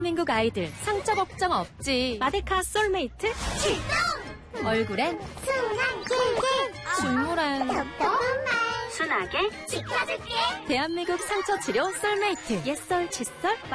대한민국 아이들 상처 걱정 없지. 마데카 솔메이트 출동! 얼굴엔 순한 꿀꿀 줄무랑 순하게 지켜줄게. 대한민국 상처 치료 솔메이트. 옛설 칫솔